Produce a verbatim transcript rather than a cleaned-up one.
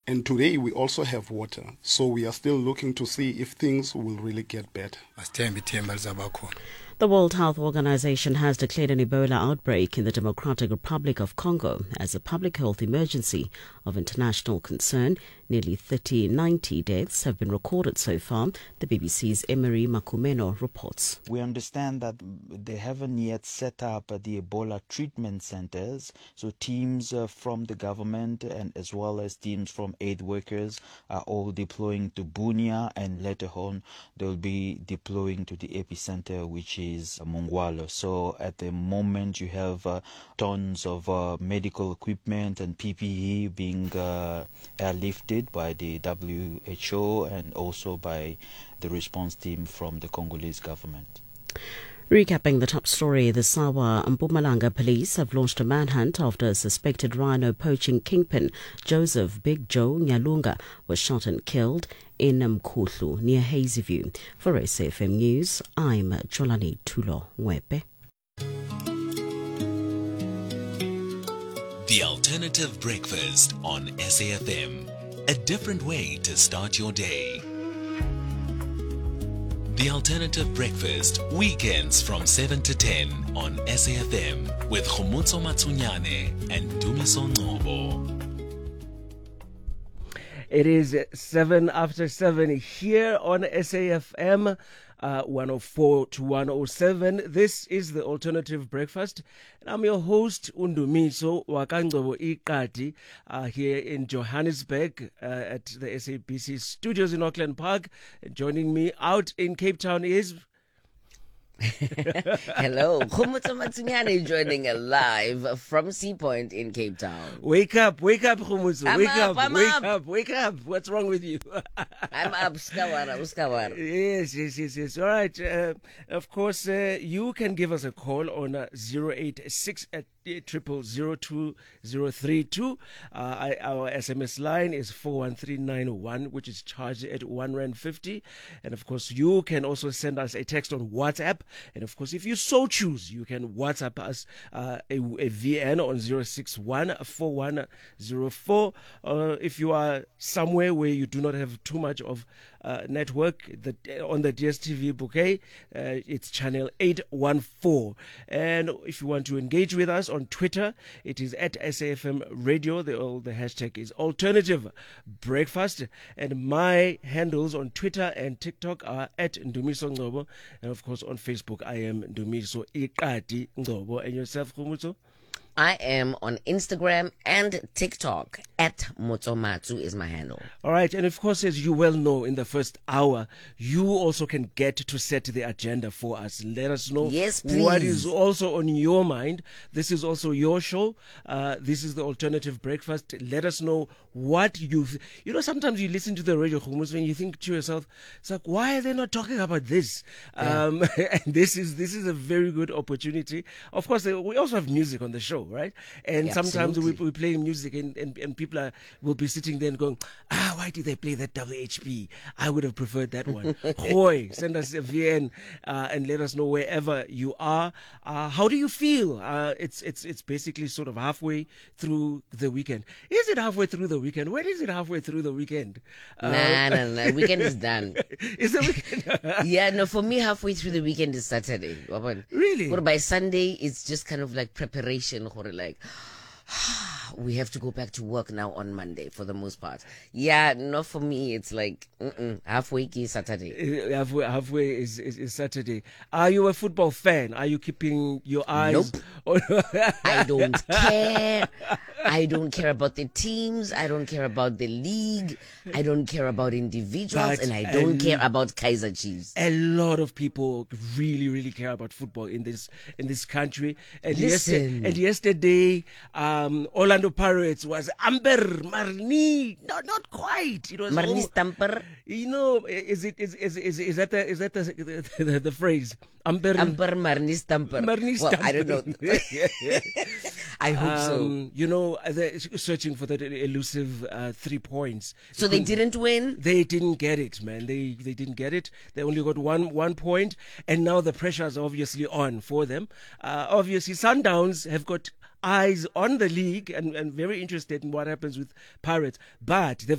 And today we also have water. So we are still looking to see if things will really get better. The World Health Organization has declared an Ebola outbreak in the Democratic Republic of Congo as a public health emergency of international concern. Nearly thirty, ninety deaths have been recorded so far. The B B C's Emery Makumeno reports. We understand that they haven't yet set up the Ebola treatment centers, so teams uh, from the government and as well as teams from aid workers are all deploying to Bunia, and later on they'll be deploying to the epicenter, which is is Mongwalo. So at the moment you have uh, tons of uh, medical equipment and P P E being uh, airlifted by the W H O and also by the response team from the Congolese government. Recapping the top story, the Sawa Mpumalanga police have launched a manhunt after a suspected rhino poaching kingpin Joseph Big Joe Nyalunga was shot and killed in Mkhuhlu near Hazyview. For S A F M News, I'm Jolani Tulo Wepe. The Alternative Breakfast on S A F M. A different way to start your day. The Alternative Breakfast, weekends from seven to ten on S A F M with Khomotso Matsunyane and Dumiso Ngobo. It is seven after seven here on S A F M. Uh, one oh four to one oh seven. This is the Alternative Breakfast. And I'm your host, Undumiso Wakangcobo Iqadi, uh, here in Johannesburg uh, at the S A B C studios in Auckland Park. Joining me out in Cape Town is... Hello, Khomotso Matsunyane joining live from Sea Point in Cape Town. Wake up, wake up, Khomotso. I'm wake up, up, I'm wake up. up, wake up. What's wrong with you? I'm up, Skawara, Skawara. Yes, yes, yes, yes. All right. Uh, of course, uh, you can give us a call on uh, zero eight six at triple zero two zero three two. Uh, I, our S M S line is four one three nine one, which is charged at one rand fifty. And of course, you can also send us a text on WhatsApp. And of course, if you so choose, you can WhatsApp us uh, a, a V N on zero six one four one zero four. Uh, if you are somewhere where you do not have too much of uh, network, the, on the D S T V bouquet, uh, it's channel eight one four. And if you want to engage with us on Twitter, it is at S A F M Radio. The, all, the hashtag is Alternative Breakfast. And my handles on Twitter and TikTok are at Ndumiso Ngobo. And of course on Facebook, I am Ndumiso Iqadi Ngobo. And yourself, Khomotso? I am on Instagram and TikTok. At Motsomatsu is my handle. All right. And of course, as you well know, in the first hour, you also can get to set the agenda for us. Let us know yes, please. What is also on your mind. This is also your show. Uh, this is the Alternative Breakfast. Let us know what you... Th- you know, sometimes you listen to the radio, Khomotso, and you think to yourself, it's like, why are they not talking about this? Yeah. Um, and this is this is a very good opportunity. Of course, we also have music on the show, right? And yeah, sometimes we, we play music and, and, and people are, will be sitting there and going, ah, why did they play that W H P? I would have preferred that one. Hoy, send us a V N uh, and let us know wherever you are. Uh, how do you feel? Uh, it's it's it's basically sort of halfway through the weekend. Is it halfway through the weekend? When is it halfway through the weekend? Uh, nah, nah, nah. Weekend is done. Is the weekend? Yeah, no, for me, halfway through the weekend is Saturday. Really? But by Sunday, it's just kind of like preparation. Like, we have to go back to work now on Monday for the most part. Yeah, not for me. It's like mm-mm, halfway is Saturday. Halfway, halfway is, is, is Saturday. Are you a football fan? Are you keeping your eyes? Nope. I don't care. I don't care about the teams. I don't care about the league. I don't care about individuals, but and I don't care about Kaizer Chiefs. A lot of people really, really care about football in this in this country. And Listen. yesterday, and yesterday, um, Orlando Pirates was Amber Marni. No, not quite. It was Marni Stamper. You know, is it is is is, is that the, is that the the, the, the phrase? Amber Amber Marni Stamper. Marni well, Stamper. I don't know. I hope um, so. You know, they're searching for that elusive uh, three points. So they didn't win? They didn't get it, man. They they didn't get it. They only got one one point, and now the pressure is obviously on for them. Uh, obviously, Sundowns have got eyes on the league and, and very interested in what happens with Pirates, but they've